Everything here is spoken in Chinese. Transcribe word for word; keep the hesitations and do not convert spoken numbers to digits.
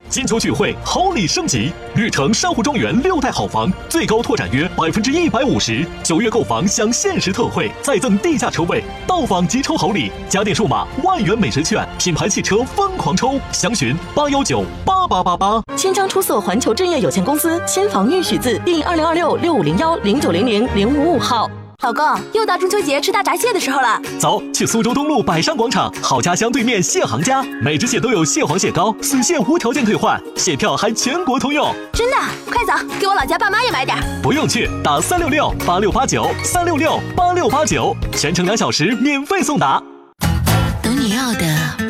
金秋聚会，好礼升级，绿城珊瑚庄园六代好房，最高拓展约百分之一百五十，九月购房享限时特惠，再赠地价车位，到访即抽好礼，家电数码万元美食券，品牌汽车疯狂抽，详询八幺九八八八八。 千张出色环球置业有限公司千房玉许字第二零二六六五零幺零九零零零五五号。 老公，又到中秋节吃大闸蟹的时候了， 走，去苏州东路百山广场好家乡对面蟹行家，每只蟹都有蟹黄蟹膏，死蟹无条件退换，蟹票还全国通用。 真的？快走，给我老家爸妈也买点。 不用去，打三六六八六八九三六六八六八九，全程两小时免费送达。 懂你要的。